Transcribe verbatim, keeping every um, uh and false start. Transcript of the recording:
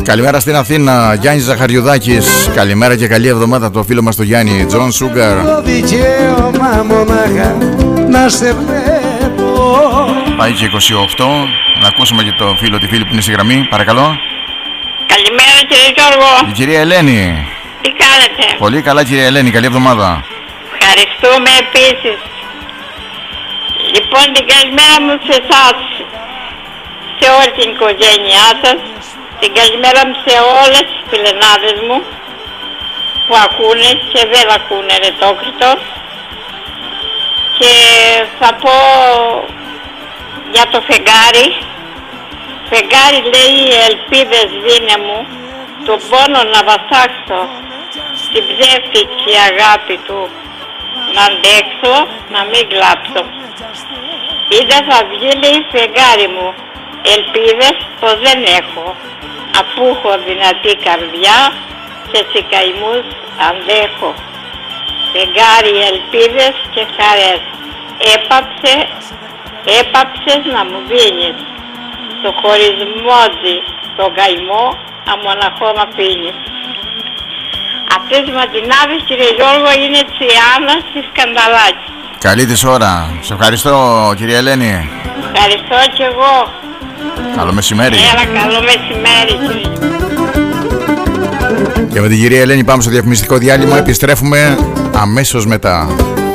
Καλημέρα στην Αθήνα, Γιάννης Ζαχαριουδάκης. Καλημέρα και καλή εβδομάδα το φίλο μας το Γιάννη. Τζον Σούγκαρ. Το δικαίωμα μονάχα να σε βλέπω. Πάει και είκοσι οκτώ. Να ακούσουμε και το φίλο, τη φίλη που είναι στη γραμμή. Παρακαλώ. Καλημέρα κύριε Γιώργο. Η κυρία Ελένη. Τι κάνετε? Πολύ καλά κυρία Ελένη, καλή εβδομάδα. Ευχαριστούμε επίσης. Λοιπόν, την καλημέρα μου σε εσάς, σε όλη την οικογένειά σας. Την καλημέρα μου σε όλες τις φιλενάδες μου που ακούνε και δεν ακούνε ρετόκριτος. Και θα πω για το φεγγάρι. Φεγγάρι λέει, ελπίδες δίνε μου, τον πόνο να βαστάξω, την ψεύτικη αγάπη του να αντέξω, να μην κλάψω. Είδα θα βγει λέει φεγγάρι μου, ελπίδες πως δεν έχω, αφού έχω δυνατή καρδιά και σε καημούς αντέχω. Φεγγάρι ελπίδες και χαρές, έπαψε, έπαψες να μου δίνεις, το χωρισμότσι, το καημό, αμοναχό να πίνεις. Αυτές οι ματινάδες κύριε Γιώργο είναι της Ιάννας της Σκανδαλάκης. Καλή της ώρα. Σε ευχαριστώ κυρία Ελένη. Ευχαριστώ και εγώ. Καλό μεσημέρι. Έλα, καλό μεσημέρι κύριε. Και με την κυρία Ελένη πάμε στο διαφημιστικό διάλειμμα. Επιστρέφουμε αμέσως μετά.